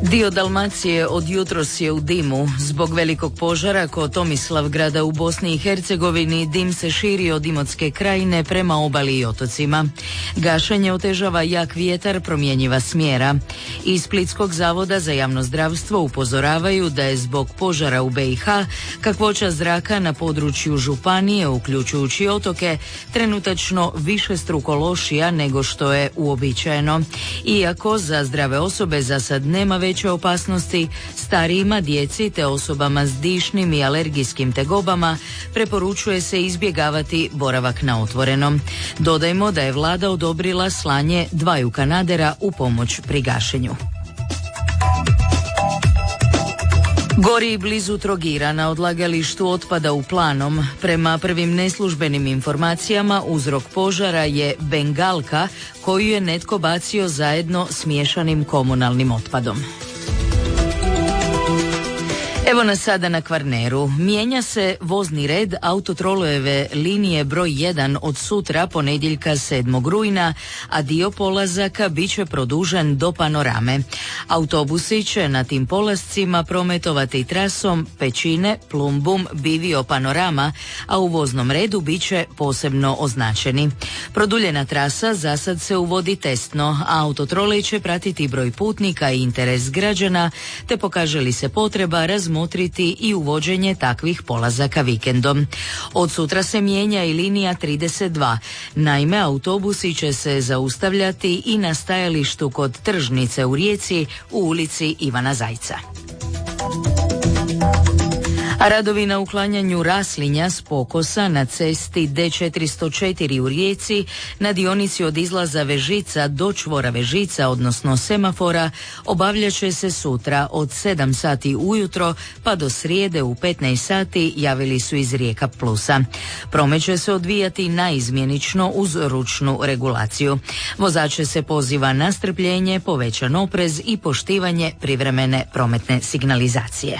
Dio Dalmacije od jutros je u dimu. Zbog velikog požara kod Tomislavgrada u Bosni i Hercegovini dim se širi od Imotske krajine prema obali i otocima. Gašenje otežava jak vjetar promjenjiva smjera. Iz Splitskog zavoda za javno zdravstvo upozoravaju da je zbog požara u BiH kakvoća zraka na području županije, uključujući otoke, trenutačno višestruko lošija nego što je uobičajeno. Iako za zdrave osobe za sad nema veće opasnosti, starijima, djeci te osobama s dišnim i alergijskim tegobama preporučuje se izbjegavati boravak na otvorenom. Dodajmo da je vlada odobrila slanje 2 kanadera u pomoć pri gašenju. Gori blizu Trogira na odlagalištu otpada u Planom. Prema prvim neslužbenim informacijama uzrok požara je bengalka koju je netko bacio zajedno s miješanim komunalnim otpadom. Evo nas sada na Kvarneru. Mijenja se vozni red autotrolojeve linije broj 1 od sutra, ponedjeljka 7. rujna, a dio polazaka bit će produžen do Panorame. Autobusi će na tim polascima prometovati trasom Pećine, Plumbum, Bivio, Panorama, a u voznom redu bit će posebno označeni. Produljena trasa za sad se uvodi testno, a autotrolej će pratiti broj putnika i interes građana, te pokaže li se potreba razmotriti i uvođenje takvih polazaka vikendom. Od sutra se mijenja i linija 32. Naime, autobusi će se zaustavljati i na stajalištu kod tržnice u Rijeci u ulici Ivana Zajca. A radovi na uklanjanju raslinja s pokosa na cesti D404 u Rijeci na dionici od izlaza Vežica do čvora Vežica, odnosno semafora, obavljat će se sutra od 7 sati ujutro pa do srijede u 15 sati, javili su iz Rijeka Plusa. Promet će se odvijati naizmjenično uz ručnu regulaciju. Vozače se poziva na strpljenje, povećan oprez i poštivanje privremene prometne signalizacije.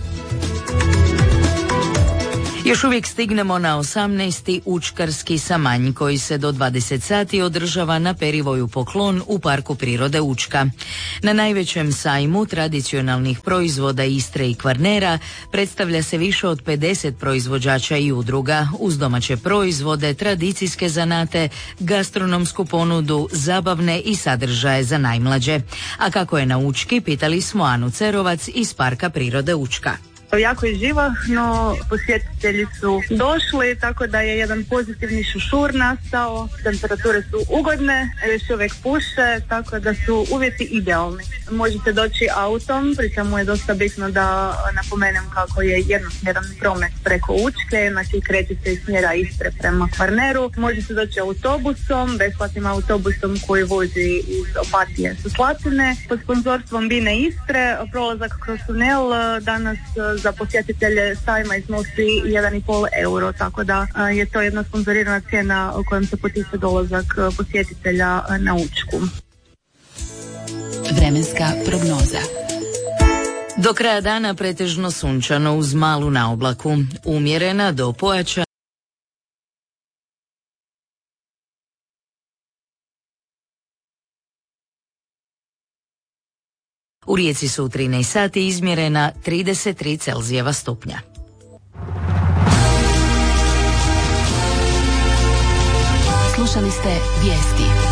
Još uvijek stignemo na 18. Učkarski samanj koji se do 20 sati održava na Perivoju Poklon u Parku prirode Učka. Na najvećem sajmu tradicionalnih proizvoda Istre i Kvarnera predstavlja se više od 50 proizvođača i udruga uz domaće proizvode, tradicijske zanate, gastronomsku ponudu, zabavne i sadržaje za najmlađe. A kako je na Učki, pitali smo Anu Cerovac iz Parka prirode Učka. Jako je živahno, posjetitelji su došli, tako da je jedan pozitivni šušur nastao, temperature su ugodne, još uvijek puše, tako da su uvjeti idealni. Možete doći autom, pri čemu je dosta bitno da napomenem kako je jednosmjeran promet preko Učke, znači kreće se iz smjera Istre prema Kvarneru. Možete doći autobusom, besplatnim autobusom koji vozi iz Opatije sa Slatine. Pod sponzorstvom Bine Istre, prolazak kroz tunel danas za posjetitelje sajma iznosi 1,5 euro, tako da je to jedna sponzorirana cijena u kojom se potiče dolazak posjetitelja na Učku. Vremenska prognoza. Do kraja dana pretežno sunčano uz malu naoblaku, umjerena do pojačana. U Rijeci su u 13 sati izmjerena 33 Celzijeva stupnja. Slušali ste vijesti.